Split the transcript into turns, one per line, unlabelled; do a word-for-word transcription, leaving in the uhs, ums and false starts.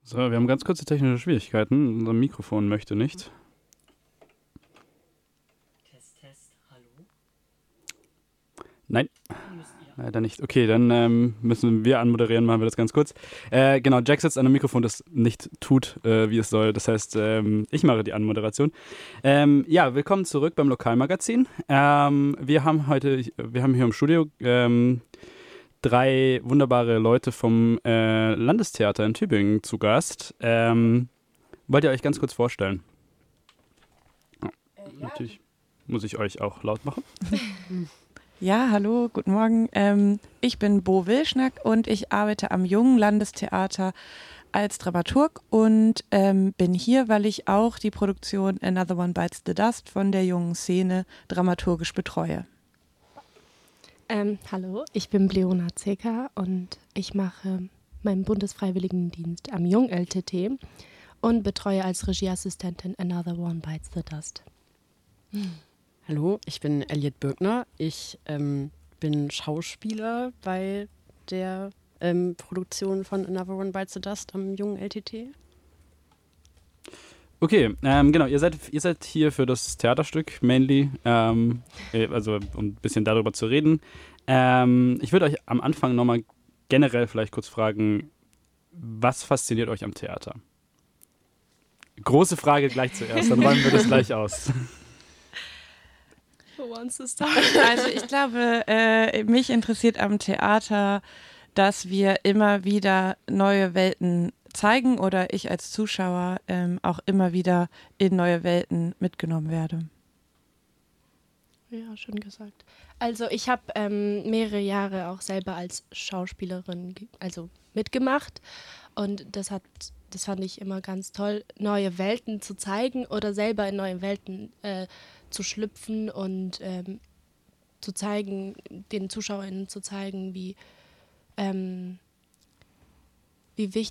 So, wir haben ganz kurze technische Schwierigkeiten. Unser Mikrofon möchte nicht.
Test, Test, hallo?
Nein, leider nicht. Okay, dann ähm, müssen wir anmoderieren, machen wir das ganz kurz. Äh, genau, Jack sitzt an einem Mikrofon, das nicht tut, äh, wie es soll. Das heißt, ähm, ich mache die Anmoderation. Ähm, ja, willkommen zurück beim Lokalmagazin. Ähm, wir haben heute, wir haben hier im Studio ähm, drei wunderbare Leute vom äh, Landestheater in Tübingen zu Gast. Ähm, wollt ihr euch ganz kurz vorstellen? Oh,
Äh, ja.
Natürlich muss ich euch auch laut machen.
Ja, hallo, guten Morgen. Ähm, ich bin Bo Wilschnack und ich arbeite am Jungen Landestheater als Dramaturg und ähm, bin hier, weil ich auch die Produktion Another One Bites the Dust von der jungen Szene dramaturgisch betreue.
Ähm, hallo, ich bin Bleona Zeker und ich mache meinen Bundesfreiwilligendienst am Jung-L T T und betreue als Regieassistentin Another One Bites the Dust.
Hallo, ich bin Elliot Birkner. Ich ähm, bin Schauspieler bei der ähm, Produktion von Another One Bites the Dust am Jungen-L T T.
Okay, ähm, genau, ihr seid, ihr seid hier für das Theaterstück mainly, ähm, also um ein bisschen darüber zu reden. Ähm, ich würde euch am Anfang nochmal generell vielleicht kurz fragen, was fasziniert euch am Theater? Große Frage gleich zuerst, dann räumen wir das gleich aus.
Who wants to start?
Also ich glaube, äh, mich interessiert am Theater, dass wir immer wieder neue Welten zeigen oder ich als Zuschauer ähm, auch immer wieder in neue Welten mitgenommen werde.
Ja, schön gesagt. Also ich habe ähm, mehrere Jahre auch selber als Schauspielerin ge- also mitgemacht und das hat, das fand ich immer ganz toll, neue Welten zu zeigen oder selber in neue Welten äh, zu schlüpfen und ähm, zu zeigen, den ZuschauerInnen zu zeigen, wie ähm, wie wichtig